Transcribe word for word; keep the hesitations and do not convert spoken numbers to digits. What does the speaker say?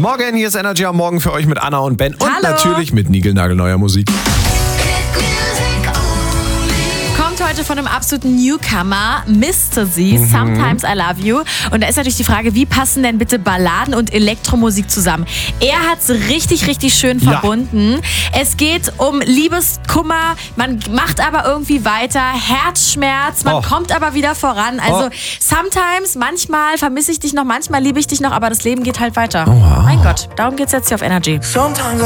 Morgen, hier ist Energy am Morgen für euch mit Anna und Ben und Hallo. natürlich mit niegelnagelneuer Musik. Kommt heute von einem absoluten Newcomer, Mister Z, Mhm. Sometimes I Love You. Und da ist natürlich die Frage, wie passen denn bitte Balladen und Elektromusik zusammen? Er hat es richtig, richtig schön Ja. verbunden. Es geht um Liebeskummer, man macht aber irgendwie weiter, Herzschmerz, man Oh. kommt aber wieder voran. Also Oh. sometimes, manchmal vermisse ich dich noch, manchmal liebe ich dich noch, aber das Leben geht halt weiter. wow. Mein Gott, darum geht's jetzt hier auf Energy. Sometimes